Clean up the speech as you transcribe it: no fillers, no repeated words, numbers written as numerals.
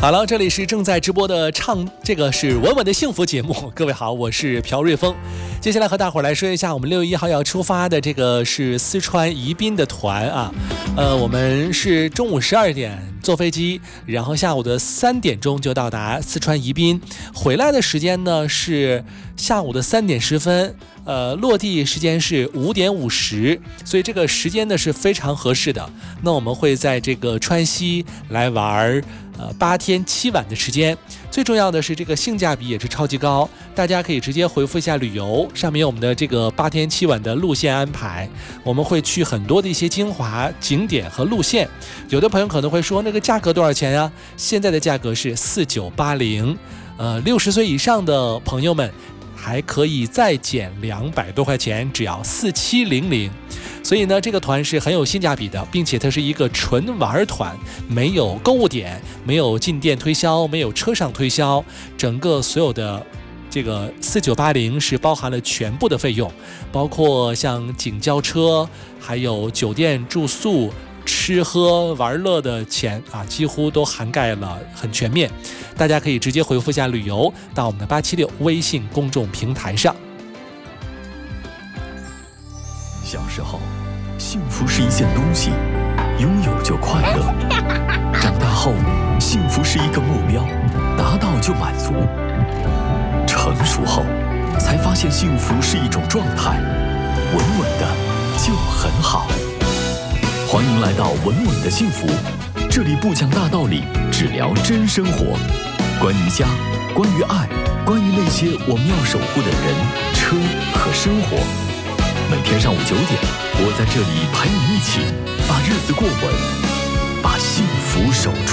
好了，这里是正在直播的这个是稳稳的幸福节目。各位好，我是朴瑞峰。接下来和大伙儿来说一下，我们6月1号要出发的这个是四川宜宾的团啊。我们是中午12点坐飞机，然后下午的3点钟就到达四川宜宾，回来的时间呢是下午的3点10分。落地时间是5点50，所以这个时间呢是非常合适的。那我们会在这个川西来玩8天7晚的时间。最重要的是这个性价比也是超级高，大家可以直接回复一下旅游，上面有我们的这个8天7晚的路线安排。我们会去很多的一些精华景点和路线。有的朋友可能会说，那个价格多少钱呀？现在的价格是4980。60岁以上的朋友们还可以再减200多块钱，只要4700。所以呢，这个团是很有性价比的，并且它是一个纯玩团，没有购物点，没有进店推销，没有车上推销，整个所有的这个4980是包含了全部的费用，包括像景交车，还有酒店住宿、吃喝玩乐的钱啊，几乎都涵盖了，很全面。大家可以直接回复一下旅游到我们的876微信公众平台上。 小时候，幸福是一件东西，拥有就快乐；长大后，幸福是一个目标，达到就满足；成熟后，才发现幸福是一种状态，稳稳的就很好。欢迎来到稳稳的幸福，这里不讲大道理，只聊真生活，关于家，关于爱，关于那些我们要守护的人、车和生活。每天上午9点，我在这里陪你一起把日子过稳，把幸福守